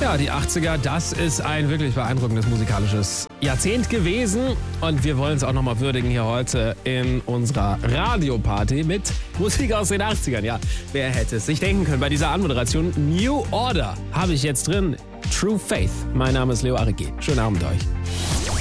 Ja, die 80er, das ist ein wirklich beeindruckendes musikalisches Jahrzehnt gewesen. Und wir wollen es auch nochmal würdigen hier heute in unserer Radioparty mit Musik aus den 80ern. Ja, wer hätte es sich denken können bei dieser Anmoderation. New Order habe ich jetzt drin. True Faith. Mein Name ist Leo Arrighi. Schönen Abend euch.